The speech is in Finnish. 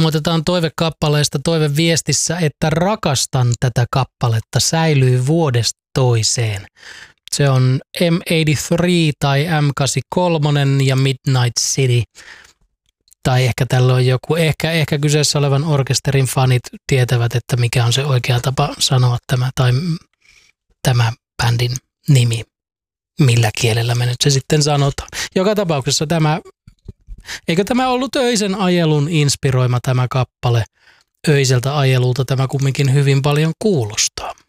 Ilmoitetaan toivekappaleesta toiveviestissä, että rakastan tätä kappaletta, säilyy vuodesta toiseen. Se on M83 tai M83 ja Midnight City. Tai ehkä tällä on joku, ehkä kyseessä olevan orkesterin fanit tietävät, että mikä on se oikea tapa sanoa tämä bändin nimi. Millä kielellä me nyt se sitten sanotaan. Joka tapauksessa eikö tämä ollut öisen ajelun inspiroima tämä kappale? Öiseltä ajelulta tämä kumminkin hyvin paljon kuulostaa.